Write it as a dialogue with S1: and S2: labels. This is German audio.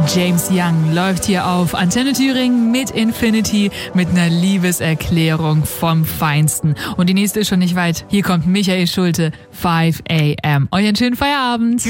S1: James Young läuft hier auf Antenne Thüringen mit Infinity mit einer Liebeserklärung vom Feinsten. Und die nächste ist schon nicht weit. Hier kommt Michael Schulte, 5 a.m. Euren schönen Feierabend.